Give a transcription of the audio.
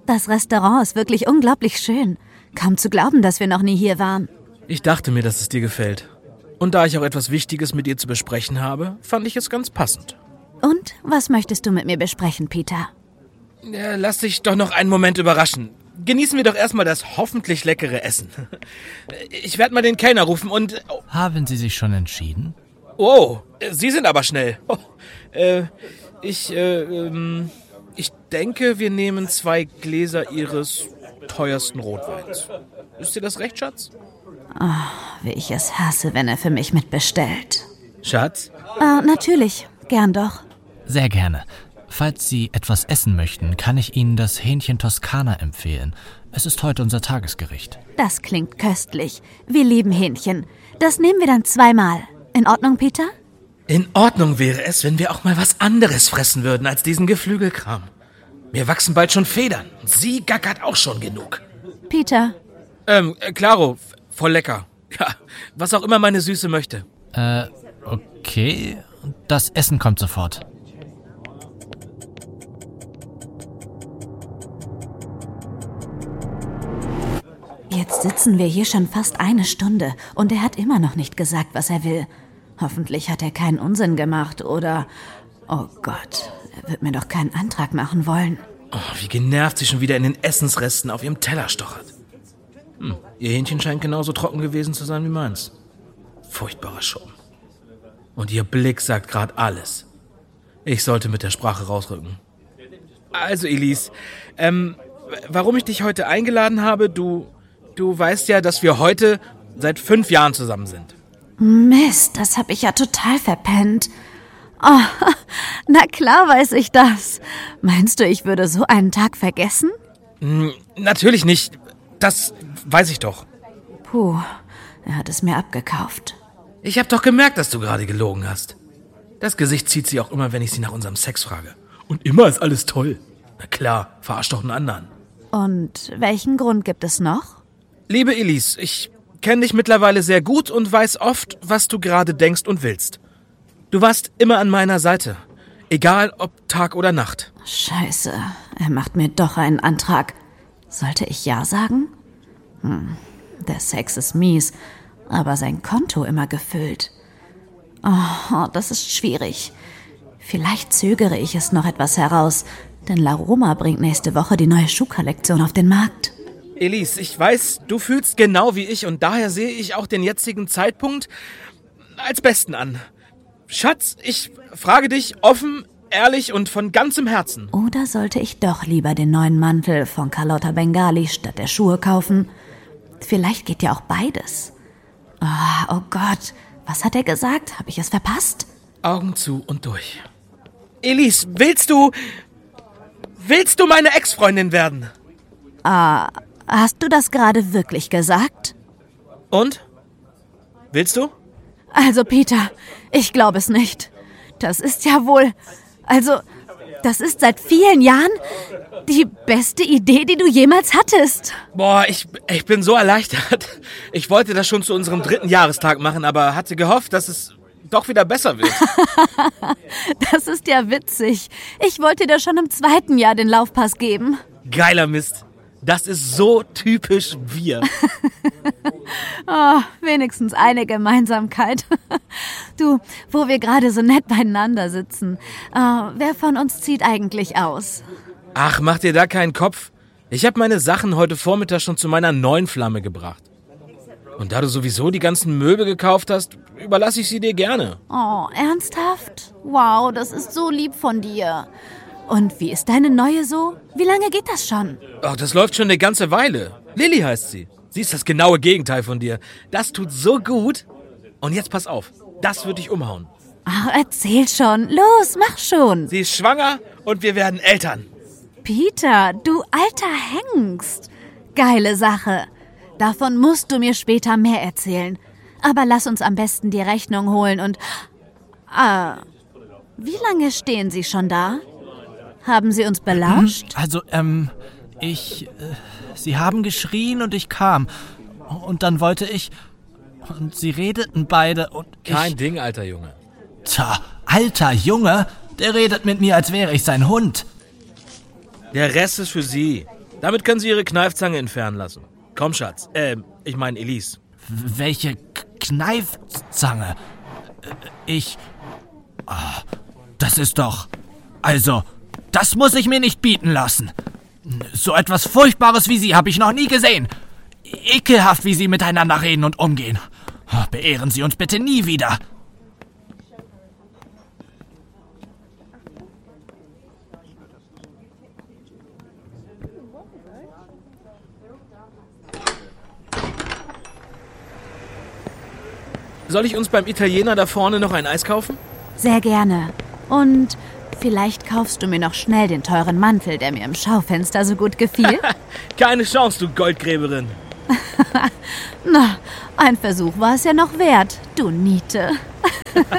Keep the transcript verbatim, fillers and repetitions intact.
Das Restaurant ist wirklich unglaublich schön. Kaum zu glauben, dass wir noch nie hier waren. Ich dachte mir, dass es dir gefällt. Und da ich auch etwas Wichtiges mit dir zu besprechen habe, fand ich es ganz passend. Und was möchtest du mit mir besprechen, Peter? Ja, lass dich doch noch einen Moment überraschen. Genießen wir doch erstmal das hoffentlich leckere Essen. Ich werde mal den Kellner rufen und... Oh. Haben Sie sich schon entschieden? Oh, Sie sind aber schnell. Oh, äh, ich, äh, ähm, ich denke, wir nehmen zwei Gläser Ihres teuersten Rotweins. Ist dir das recht, Schatz? Oh, wie ich es hasse, wenn er für mich mitbestellt. Schatz? Ah, natürlich. Gern doch. Sehr gerne. Falls Sie etwas essen möchten, kann ich Ihnen das Hähnchen Toskana empfehlen. Es ist heute unser Tagesgericht. Das klingt köstlich. Wir lieben Hähnchen. Das nehmen wir dann zweimal. In Ordnung, Peter? In Ordnung wäre es, wenn wir auch mal was anderes fressen würden als diesen Geflügelkram. Mir wachsen bald schon Federn. Sie gackert auch schon genug. Peter. Ähm, äh, Claro, voll lecker. Ja, was auch immer meine Süße möchte. Äh, okay. Das Essen kommt sofort. Jetzt sitzen wir hier schon fast eine Stunde und er hat immer noch nicht gesagt, was er will. Hoffentlich hat er keinen Unsinn gemacht oder... Oh Gott, er wird mir doch keinen Antrag machen wollen. Oh, wie genervt sie schon wieder in den Essensresten auf ihrem Teller stochert. Hm, ihr Hähnchen scheint genauso trocken gewesen zu sein wie meins. Furchtbarer Schuppen. Und ihr Blick sagt gerade alles. Ich sollte mit der Sprache rausrücken. Also, Elise, ähm, warum ich dich heute eingeladen habe, du... Du weißt ja, dass wir heute seit fünf Jahren zusammen sind. Mist, das hab ich ja total verpennt. Oh, na klar weiß ich das. Meinst du, ich würde so einen Tag vergessen? Hm, natürlich nicht. Das weiß ich doch. Puh, er hat es mir abgekauft. Ich hab doch gemerkt, dass du gerade gelogen hast. Das Gesicht zieht sie auch immer, wenn ich sie nach unserem Sex frage. Und immer ist alles toll. Na klar, verarsch doch einen anderen. Und welchen Grund gibt es noch? Liebe Elise, ich kenne dich mittlerweile sehr gut und weiß oft, was du gerade denkst und willst. Du warst immer an meiner Seite, egal ob Tag oder Nacht. Scheiße, er macht mir doch einen Antrag. Sollte ich ja sagen? Hm, der Sex ist mies, aber sein Konto immer gefüllt. Oh, das ist schwierig. Vielleicht zögere ich es noch etwas heraus, denn La Roma bringt nächste Woche die neue Schuhkollektion auf den Markt. Elise, ich weiß, du fühlst genau wie ich und daher sehe ich auch den jetzigen Zeitpunkt als besten an. Schatz, ich frage dich offen, ehrlich und von ganzem Herzen. Oder sollte ich doch lieber den neuen Mantel von Carlotta Bengali statt der Schuhe kaufen? Vielleicht geht ja auch beides. Oh, oh Gott, was hat er gesagt? Habe ich es verpasst? Augen zu und durch. Elise, willst du... Willst du meine Ex-Freundin werden? Ah... Hast du das gerade wirklich gesagt? Und? Willst du? Also, Peter, ich glaube es nicht. Das ist ja wohl... Also, das ist seit vielen Jahren die beste Idee, die du jemals hattest. Boah, ich, ich bin so erleichtert. Ich wollte das schon zu unserem dritten Jahrestag machen, aber hatte gehofft, dass es doch wieder besser wird. Das ist ja witzig. Ich wollte dir schon im zweiten Jahr den Laufpass geben. Geiler Mist. Das ist so typisch wir. Oh, wenigstens eine Gemeinsamkeit. Du, wo wir gerade so nett beieinander sitzen. Uh, wer von uns zieht eigentlich aus? Ach, mach dir da keinen Kopf. Ich habe meine Sachen heute Vormittag schon zu meiner neuen Flamme gebracht. Und da du sowieso die ganzen Möbel gekauft hast, überlasse ich sie dir gerne. Oh, ernsthaft? Wow, das ist so lieb von dir. Und wie ist deine neue so? Wie lange geht das schon? Ach, das läuft schon eine ganze Weile. Lilly heißt sie. Sie ist das genaue Gegenteil von dir. Das tut so gut. Und jetzt pass auf, das wird dich umhauen. Ach, erzähl schon. Los, mach schon. Sie ist schwanger und wir werden Eltern. Peter, du alter Hengst. Geile Sache. Davon musst du mir später mehr erzählen. Aber lass uns am besten die Rechnung holen und... Ah, wie lange stehen Sie schon da? Haben Sie uns belauscht? Also, ähm, ich... Äh, Sie haben geschrien und ich kam. Und dann wollte ich... Und sie redeten beide und ich... Kein Ding, alter Junge. Tja, alter Junge? Der redet mit mir, als wäre ich sein Hund. Der Rest ist für Sie. Damit können Sie Ihre Kneifzange entfernen lassen. Komm, Schatz. Äh, ich meine Elise. W- welche K- Kneifzange? Ich... Oh, das ist doch... Also, das muss ich mir nicht bieten lassen. So etwas Furchtbares wie Sie habe ich noch nie gesehen. Ekelhaft, wie Sie miteinander reden und umgehen. Beehren Sie uns bitte nie wieder. Soll ich uns beim Italiener da vorne noch ein Eis kaufen? Sehr gerne. Und vielleicht kaufst du mir noch schnell den teuren Mantel, der mir im Schaufenster so gut gefiel. Keine Chance, du Goldgräberin. Na, ein Versuch war es ja noch wert, du Niete.